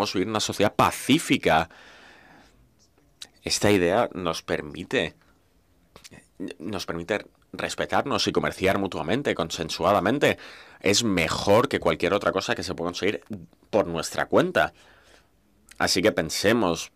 queremos vivir en una sociedad pacífica. Esta idea nos permite respetarnos y comerciar mutuamente, consensuadamente. Es mejor que cualquier otra cosa que se pueda conseguir por nuestra cuenta. Así que pensemos